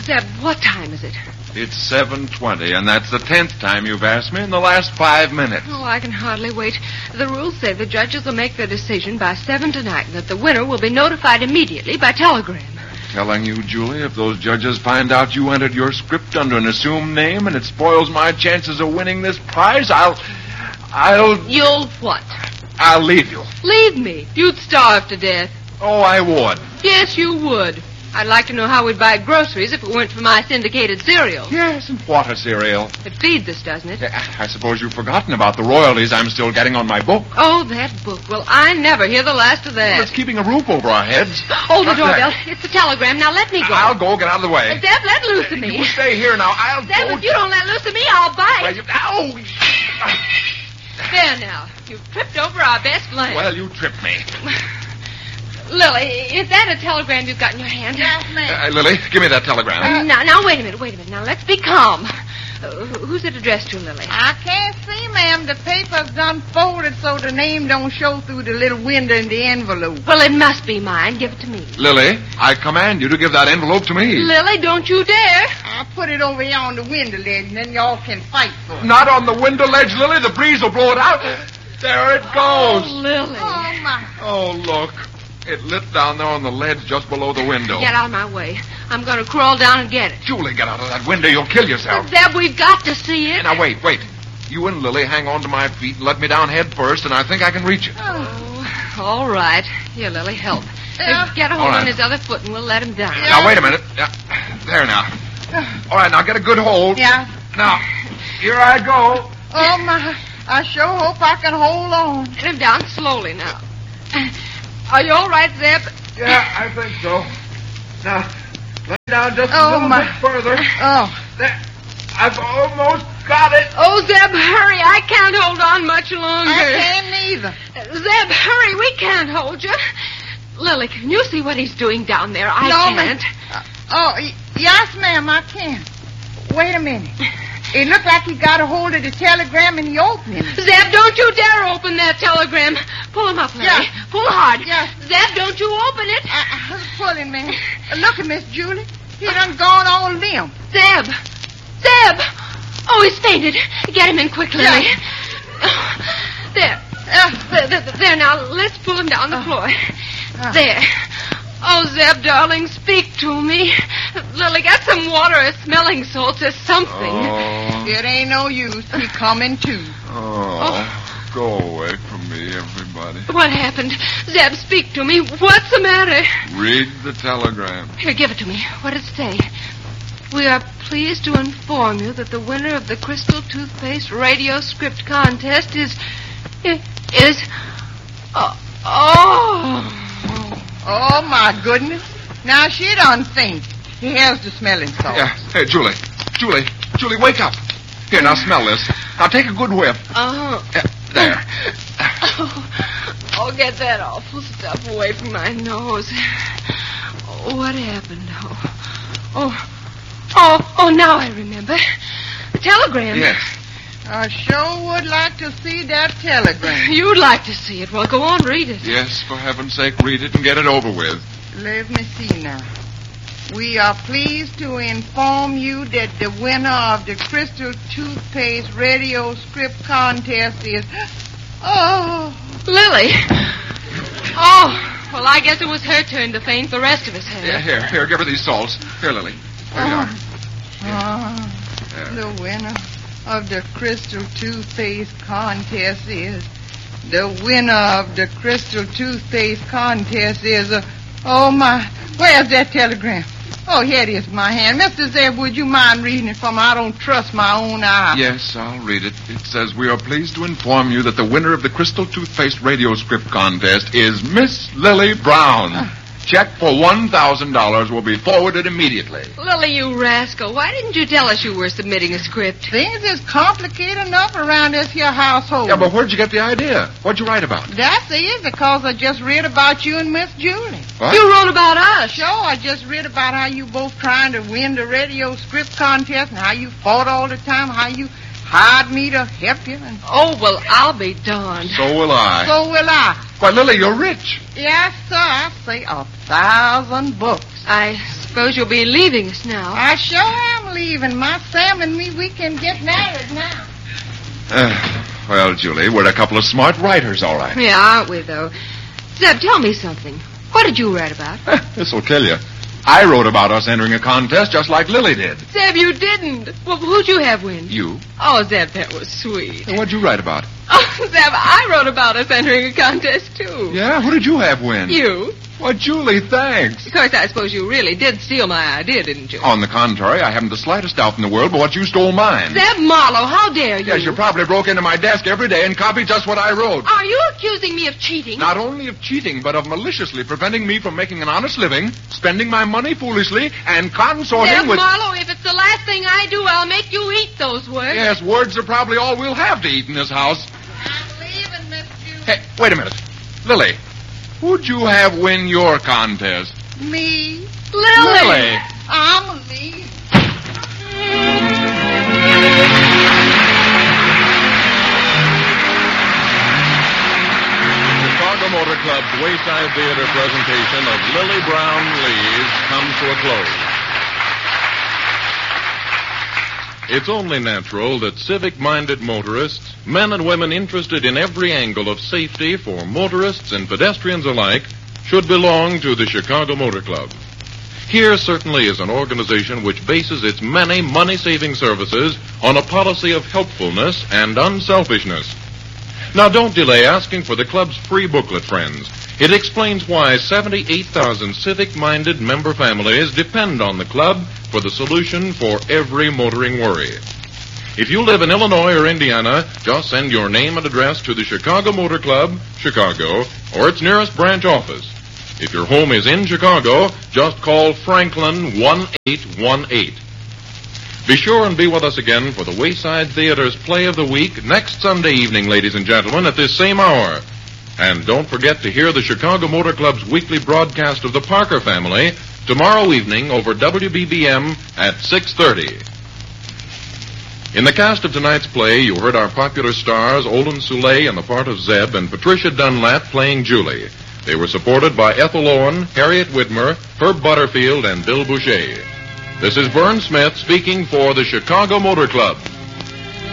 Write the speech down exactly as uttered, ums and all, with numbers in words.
Zeb, what time is it? It's seven twenty, and that's the tenth time you've asked me in the last five minutes. Oh, I can hardly wait. The rules say the judges will make their decision by seven tonight, and that the winner will be notified immediately by telegram. Telling you, Julie, if those judges find out you entered your script under an assumed name and it spoils my chances of winning this prize, I'll... I'll... You'll what? I'll leave you. Leave me? You'd starve to death. Oh, I would. Yes, you would. I'd like to know how we'd buy groceries if it weren't for my syndicated cereal. Yes, and water cereal. It feeds us, doesn't it? I suppose you've forgotten about the royalties I'm still getting on my book. Oh, that book. Well, I never hear the last of that. Well, it's keeping a roof over our heads. Hold the doorbell. It's the telegram. Now let me go. I'll go. Get out of the way. Zeb, let loose of me. You stay here now. I'll Zeb, go. if you don't let loose of me, I'll bite. Well, you... Ow! There now. You've tripped over our best lamb. Well, you tripped me. Lily, is that a telegram you've got in your hand? Yes, ma'am. Uh, Lily, give me that telegram. Uh, now, now, wait a minute, wait a minute. Now, let's be calm. Uh, who's it addressed to, Lily? I can't see, ma'am. The paper's done folded so the name don't show through the little window in the envelope. Well, it must be mine. Give it to me. Lily, I command you to give that envelope to me. Lily, don't you dare. I'll put it over here on the window ledge, and then y'all can fight for it. Not on the window ledge, Lily. The breeze will blow it out. There it goes. Oh, Lily. Oh, my. Oh, look. It lit down there on the ledge just below the window. Get out of my way. I'm going to crawl down and get it. Julie, get out of that window. You'll kill yourself. Zeb, we've got to see it. Now, wait, wait. You and Lily hang on to my feet and let me down head first, and I think I can reach it. Oh, all right. Here, Lily, help. Yeah. Get a hold All right. on his other foot, and we'll let him down. Yeah. Now, wait a minute. Yeah. There now. All right, now get a good hold. Yeah. Now, here I go. Oh, my. I sure hope I can hold on. Get him down slowly now. Are you all right, Zeb? Yeah, I think so. Now, lay down just a Oh, little my. bit further. Oh. There. I've almost got it. Oh, Zeb, hurry. I can't hold on much longer. I can't neither. Zeb, hurry. We can't hold you. Lily, can you see what he's doing down there? I no, can't. ma'am. Oh, y- yes, ma'am, I can. Wait a minute. It looked like he got a hold of the telegram and he opened it. Zeb, don't you dare open that telegram. Pull him up, Lily. Yeah. Pull hard. Yeah. Zeb, don't you open it. I, I was pulling, ma'am. Uh, look at Miss Julie. He done gone all limp. Zeb. Zeb. Oh, he's fainted. Get him in quick, Lily. Yeah. There. Uh, There, there. There, now, let's pull him down the floor. uh. There. Oh, Zeb, darling, speak to me. Lily, get some water or smelling salts or something. Oh, It ain't no use. He coming too. oh, go away from me, everybody. What happened? Zeb, speak to me. What's the matter? Read the telegram. Here, give it to me. What does it say? We are pleased to inform you that the winner of the Crystal Toothpaste Radio Script Contest is... is... Oh... oh. Oh, my goodness. Now she done faint. Here's the smelling salt. Yeah. Hey, Julie. Julie. Julie, wake up. Here, now smell this. Now take a good whiff. Oh. Yeah, there. Oh, oh, get that awful stuff away from my nose. Oh, what happened? Oh, oh, oh, oh, now I remember. The telegram. Yes. I sure would like to see that telegram. You'd like to see it. Well, go on, read it. Yes, for heaven's sake, read it and get it over with. Let me see now. We are pleased to inform you that the winner of the Crystal Toothpaste Radio Script Contest is... Oh... Lily. Oh, well, I guess it was her turn to faint. The rest of us had. Yeah, here, here, give her these salts. Here, Lily. There you are. Oh, There. the winner of the Crystal Toothpaste Contest is... The winner of the Crystal Toothpaste Contest is... A, oh, my... Where's that telegram? Oh, here it is in my hand. Mister Zeb, would you mind reading it for me? I don't trust my own eyes. Yes, I'll read it. It says, we are pleased to inform you that the winner of the Crystal Toothpaste Radio Script Contest is Miss Lily Brown. Uh. Check for one thousand dollars will be forwarded immediately. Lily, you rascal. Why didn't you tell us you were submitting a script? Things is complicated enough around this here household. Yeah, but where'd you get the idea? What'd you write about? That's easy, because I just read about you and Miss Julie. What? You wrote about us. Sure, I just read about how you both trying to win the radio script contest and how you fought all the time, how you hired me to help you. And Oh, well, I'll be darned. So will I. so will I. Why, Lily, you're rich. Yes, sir, I say a thousand books. I suppose you'll be leaving us now. I sure am leaving. My Sam and me, we can get married now. Uh, well, Julie, we're a couple of smart writers, all right. Yeah, aren't we, though? Zeb, tell me something. What did you write about? This'll kill you. I wrote about us entering a contest just like Lily did. Zeb, you didn't. Well, who'd you have win? You. Oh, Zeb, that was sweet. And what'd you write about? Oh, Zeb, I wrote about us entering a contest, too. Yeah? Who did you have win? You. Well, Julie, thanks. Of course, I suppose you really did steal my idea, didn't you? On the contrary, I haven't the slightest doubt in the world but what you stole mine. Zeb Marlowe, how dare you? Yes, you probably broke into my desk every day and copied just what I wrote. Are you accusing me of cheating? Not only of cheating, but of maliciously preventing me from making an honest living, spending my money foolishly, and consorting Zeb with... Marlowe, if it's the last thing I do, I'll make you eat those words. Yes, words are probably all we'll have to eat in this house. I'm leaving, Miss Julie. Hey, wait a minute. Lily, who'd you have win your contest? Me. Lily! Lily! I'm leaving. Chicago Motor Club's Wayside Theater presentation of Lily Brown Lee's comes to a close. It's only natural that civic-minded motorists, men and women interested in every angle of safety for motorists and pedestrians alike, should belong to the Chicago Motor Club. Here certainly is an organization which bases its many money-saving services on a policy of helpfulness and unselfishness. Now, don't delay asking for the club's free booklet, friends. It explains why seventy-eight thousand civic-minded member families depend on the club for the solution for every motoring worry. If you live in Illinois or Indiana, just send your name and address to the Chicago Motor Club, Chicago, or its nearest branch office. If your home is in Chicago, just call Franklin one eight one eight. Be sure and be with us again for the Wayside Theater's Play of the Week next Sunday evening, ladies and gentlemen, at this same hour. And don't forget to hear the Chicago Motor Club's weekly broadcast of the Parker Family tomorrow evening over W B B M at six thirty. In the cast of tonight's play, you heard our popular stars Olin Soule in the part of Zeb and Patricia Dunlap playing Julie. They were supported by Ethel Owen, Harriet Widmer, Herb Butterfield, and Bill Boucher. This is Vern Smith speaking for the Chicago Motor Club.